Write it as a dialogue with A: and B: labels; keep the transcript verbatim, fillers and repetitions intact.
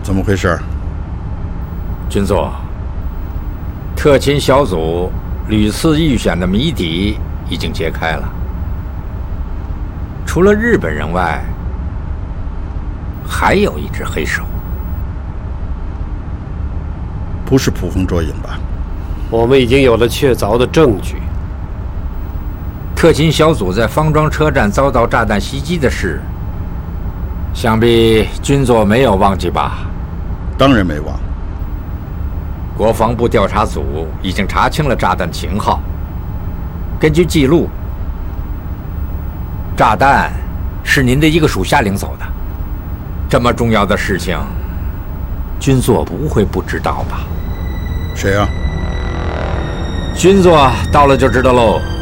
A: 怎么回事？
B: 军座，特勤小组屡次预选的谜底已经揭开了。除了日本人外，还有一只黑手。
A: 不是捕风捉影吧？
C: 我们已经有了确凿的证据。
B: 特勤小组在方庄车站遭到炸弹袭击的事，想必军座没有忘记吧？
A: 当然没忘。
B: 国防部调查组已经查清了炸弹型号。根据记录，炸弹是您的一个属下领走的。这么重要的事情，军座不会不知道吧？
A: 谁啊？
B: 军座到了就知道喽。